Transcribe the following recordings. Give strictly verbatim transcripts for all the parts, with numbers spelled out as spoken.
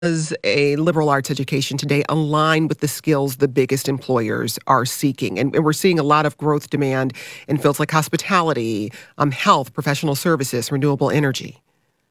Does a liberal arts education today align with the skills the biggest employers are seeking? And, and we're seeing a lot of growth demand in fields like hospitality, um, health, professional services, renewable energy.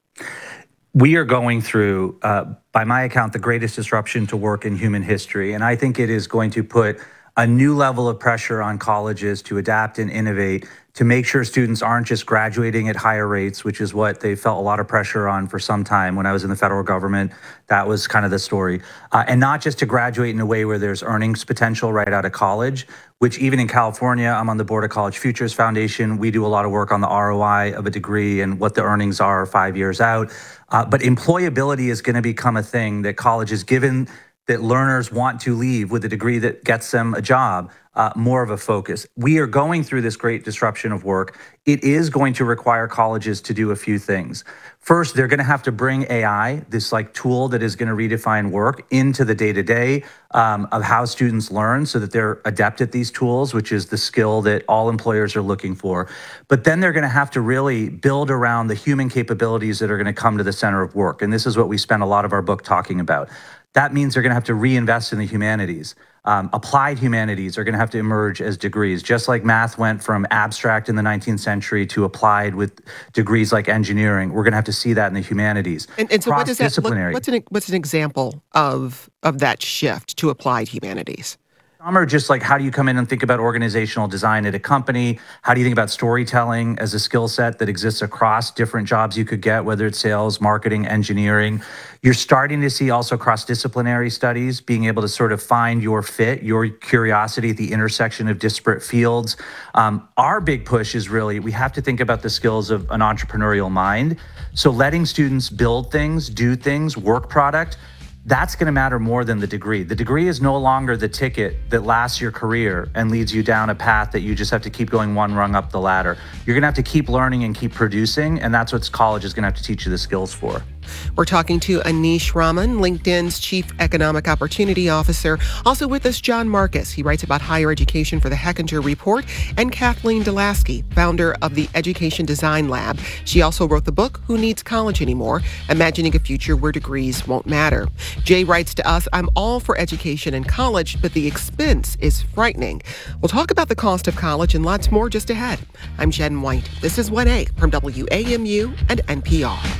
We are going through, uh, by my account, the greatest disruption to work in human history. And I think it is going to put a new level of pressure on colleges to adapt and innovate to make sure students aren't just graduating at higher rates, which is what they felt a lot of pressure on for some time. When I was in the federal government, that was kind of the story. Uh, and not just to graduate in a way where there's earnings potential right out of college, which even in California, I'm on the board of College Futures Foundation. We do a lot of work on the R O I of a degree and what the earnings are five years out. Uh, but employability is going to become a thing that colleges, given that learners want to leave with a degree that gets them a job, uh, more of a focus. We are going through this great disruption of work. It is going to require colleges to do a few things. First, they're going to have to bring A I, this like tool that is going to redefine work, into the day-to-day um, of how students learn so that they're adept at these tools, which is the skill that all employers are looking for. But then they're going to have to really build around the human capabilities that are going to come to the center of work. And this is what we spend a lot of our book talking about. That means they're going to have to reinvest in the humanities. Um, applied humanities are going to have to emerge as degrees, just like math went from abstract in the nineteenth century to applied with degrees like engineering. We're going to have to see that in the humanities. And, and so what does that look, what's an, what's an example of, of that shift to applied humanities? Some are just like, how do you come in and think about organizational design at a company? How do you think about storytelling as a skill set that exists across different jobs you could get, whether it's sales, marketing, engineering? You're starting to see also cross-disciplinary studies, being able to sort of find your fit, your curiosity at the intersection of disparate fields. Um, our big push is really, we have to think about the skills of an entrepreneurial mind. So letting students build things, do things, work product, that's going to matter more than the degree. The degree is no longer the ticket that lasts your career and leads you down a path that you just have to keep going one rung up the ladder. You're going to have to keep learning and keep producing, and that's what college is going to have to teach you the skills for. We're talking to Anish Raman, LinkedIn's Chief Economic Opportunity Officer. Also with us, John Marcus. He writes about higher education for the Hechinger Report, and Kathleen Delaski, founder of the Education Design Lab. She also wrote the book, Who Needs College Anymore? Imagining a Future Where Degrees Won't Matter. Jay writes to us, I'm all for education and college, but the expense is frightening. We'll talk about the cost of college and lots more just ahead. I'm Jen White. This is one A from W A M U and N P R.